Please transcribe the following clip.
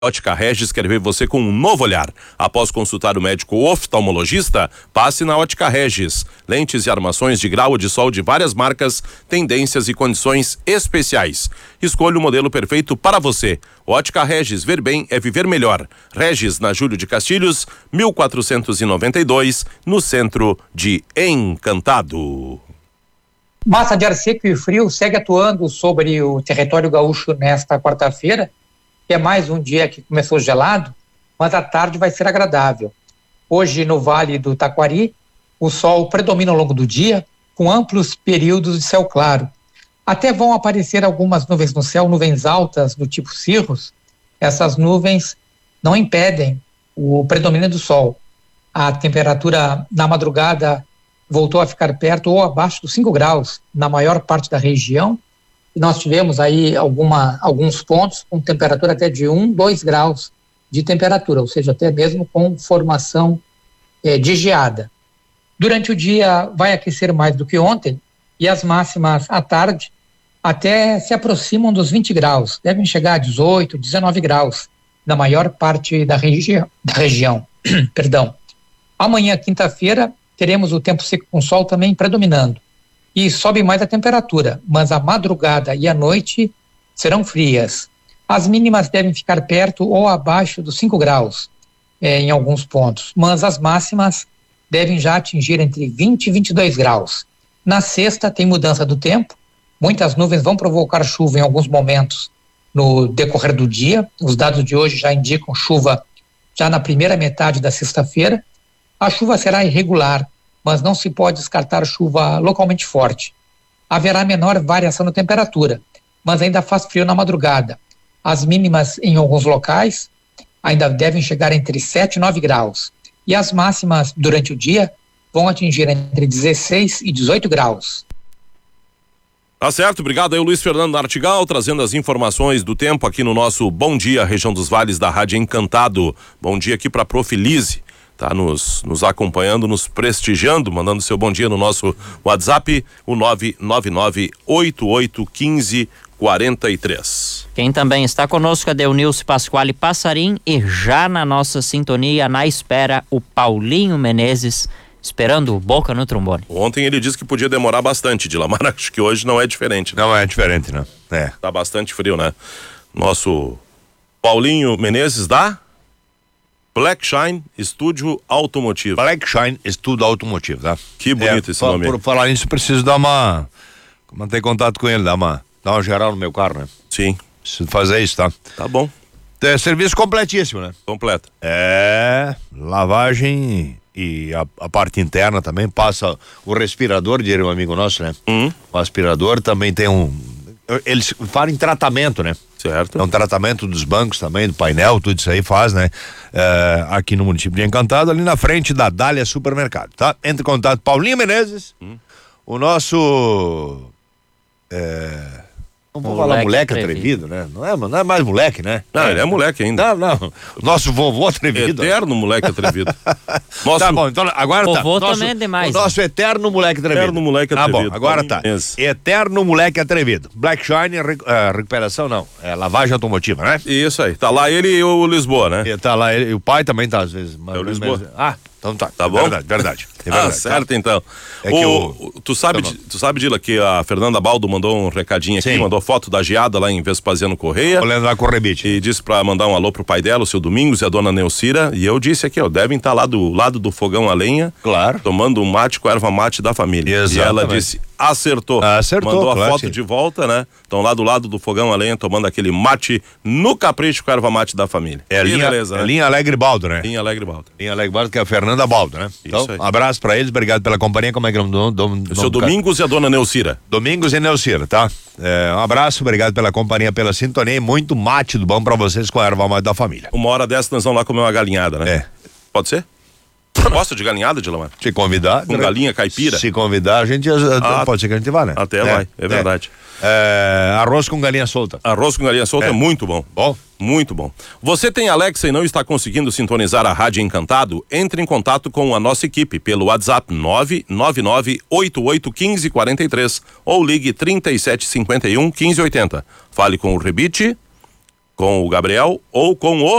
Ótica Regis quer ver você com um novo olhar. Após consultar o médico oftalmologista, passe na Ótica Regis. Lentes e armações de grau de sol de várias marcas, tendências e condições especiais. Escolha o modelo perfeito para você. Ótica Regis, ver bem é viver melhor. Regis, na Júlio de Castilhos, 1492, no centro de Encantado. Massa de ar seco e frio segue atuando sobre o território gaúcho nesta quarta-feira, que é mais um dia que começou gelado, mas a tarde vai ser agradável. Hoje, no Vale do Taquari, o sol predomina ao longo do dia, com amplos períodos de céu claro. Até vão aparecer algumas nuvens no céu, nuvens altas do tipo cirrus. Essas nuvens não impedem o predomínio do sol. A temperatura na madrugada voltou a ficar perto ou abaixo dos 5 graus na maior parte da região. E nós tivemos aí alguns pontos com temperatura até de 1, 2 graus de temperatura, ou seja, até mesmo com formação de geada. Durante o dia vai aquecer mais do que ontem e as máximas à tarde até se aproximam dos 20 graus, devem chegar a 18, 19 graus na maior parte da região. Perdão. Amanhã, quinta-feira, teremos o tempo seco com sol também predominando. E sobe mais a temperatura, mas a madrugada e a noite serão frias. As mínimas devem ficar perto ou abaixo dos 5 graus em alguns pontos, mas as máximas devem já atingir entre 20 e 22 graus. Na sexta tem mudança do tempo, muitas nuvens vão provocar chuva em alguns momentos no decorrer do dia. Os dados de hoje já indicam chuva já na primeira metade da sexta-feira. A chuva será irregular, mas não se pode descartar chuva localmente forte. Haverá menor variação na temperatura, mas ainda faz frio na madrugada. As mínimas em alguns locais ainda devem chegar entre 7 e 9 graus. E as máximas durante o dia vão atingir entre 16 e 18 graus. Tá certo, obrigado aí o Luiz Fernando Artigal, trazendo as informações do tempo aqui no nosso Bom Dia, região dos Vales da Rádio Encantado. Bom dia aqui para a Prof. Lise. Tá nos acompanhando, nos prestigiando, mandando seu bom dia no nosso WhatsApp, o 999881543. Quem também está conosco é Deunilce Pasquale Passarim e já na nossa sintonia, na espera, o Paulinho Menezes, esperando o Boca no trombone. Ontem ele disse que podia demorar bastante, Dilamar, acho que hoje não é diferente. Não é diferente, né? É. Tá bastante frio, né? Nosso Paulinho Menezes da Black Shine Estúdio Automotivo. Black Shine Estúdio Automotivo, tá? Que bonito esse nome. Por falar nisso, preciso manter contato com ele, dar uma geral no meu carro, né? Sim. Preciso fazer isso, tá? Tá bom. É serviço completíssimo, né? Completo. Lavagem e a parte interna também, passa o respirador, diria um amigo nosso, né? O aspirador também tem eles falam em tratamento, né? Certo. É um tratamento dos bancos também, do painel, tudo isso aí faz, né? Aqui no município de Encantado, ali na frente da Dália Supermercado, tá? Entre em contato, Paulinho Menezes, o nosso... Não vou falar moleque atrevido, né? Não é mais moleque, né? Não, ele é moleque ainda. Não. Nosso vovô atrevido. Eterno moleque atrevido. Tá bom, então agora vovô também é demais. O nosso eterno moleque atrevido. Eterno moleque atrevido. Tá bom, agora tá. Eterno moleque atrevido. Black Shine, recuperação não, é lavagem automotiva, né? Isso aí, tá lá ele e o Lisboa, né? Tá lá ele, e o pai também tá às vezes. É o Lisboa. Então tá. Tá bom? Verdade. Certo, tá. Então. Tu sabe, Dila, que a Fernanda Baldo mandou um recadinho aqui, mandou foto da geada lá em Vespasiano Correia. Olhando lá com o rebite. E disse pra mandar um alô pro pai dela, o seu Domingos e a dona Neucira. E eu disse aqui, devem estar lá do lado do fogão a lenha. Claro. Tomando um mate com a erva mate da família. Exatamente. E ela disse, acertou. Mandou a foto de volta, né? Estão lá do lado do fogão a lenha, tomando aquele mate no capricho com a erva mate da família. Beleza, né? Linha Alegre Baldo, né? Linha Alegre Baldo. Linha Alegre Baldo, que é a Fernanda Baldo, né? Então, um abraço pra eles, obrigado pela companhia. Como é que é o nome? O seu Domingos e a dona Neucira. Domingos e Neucira, tá? Um abraço, obrigado pela companhia, pela sintonia e muito mate do bom pra vocês com a erva mate da família. Uma hora dessa nós vamos lá comer uma galinhada, né? Pode ser? Gosta de galinhada, Dilamar? Se convidar. Com galinha caipira? Se convidar, a gente pode ser que a gente vá, né? Até vai, é verdade. Arroz com galinha solta. Arroz com galinha solta é muito bom. Bom? Muito bom. Você tem Alexa e não está conseguindo sintonizar a Rádio Encantado? Entre em contato com a nossa equipe pelo WhatsApp 999881543 ou ligue 3751-1580. Fale com o Rebite, Com o Gabriel ou com o